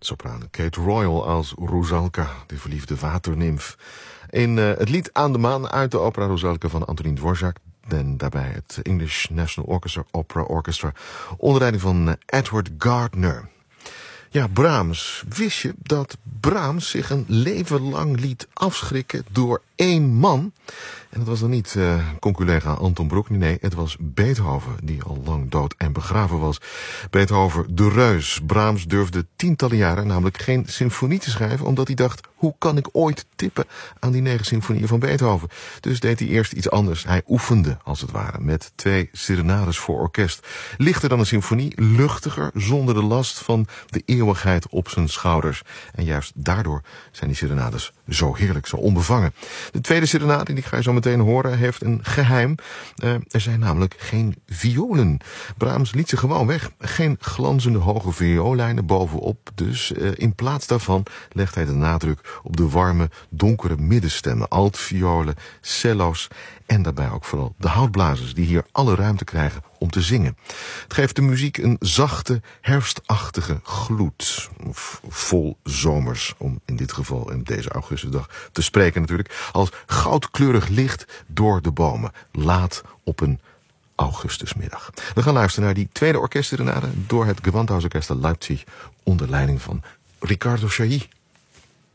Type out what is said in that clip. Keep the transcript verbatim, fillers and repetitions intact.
sopraan Kate Royal als Rusalka, de verliefde waternimf. In uh, het lied Aan de Maan uit de opera Rusalka van Antonin Dvorak. En daarbij het English National Orchestra, Opera Orchestra, onder leiding van uh, Edward Gardner. Ja, Brahms. Wist je dat Brahms zich een leven lang liet afschrikken door één man? En dat was dan niet uh, conculega Anton Bruckner, nee, het was Beethoven, die al lang dood en begraven was. Beethoven, de reus. Brahms durfde tientallen jaren namelijk geen symfonie te schrijven, omdat hij dacht, hoe kan ik ooit tippen aan die negen symfonieën van Beethoven? Dus deed hij eerst iets anders. Hij oefende, als het ware, met twee serenades voor orkest. Lichter dan een symfonie, luchtiger, zonder de last van de eeuwigheid op zijn schouders. En juist daardoor zijn die serenades zo heerlijk, zo onbevangen. De tweede serenade, die ga je zo meteen horen, heeft een geheim. Uh, er zijn namelijk geen violen. Brahms liet ze gewoon weg. Geen glanzende hoge vioollijnen bovenop. Dus uh, in plaats daarvan legt hij de nadruk op de warme, donkere middenstemmen. Altviolen, cello's en daarbij ook vooral de houtblazers die hier alle ruimte krijgen om te zingen. Het geeft de muziek een zachte, herfstachtige gloed. Of vol zomers, om in dit geval in deze augustusdag te spreken natuurlijk. Als goudkleurig licht door de bomen. Laat op een augustusmiddag. We gaan luisteren naar die tweede orkestserenade door het Gewandhausorchester Leipzig onder leiding van Riccardo Chailly.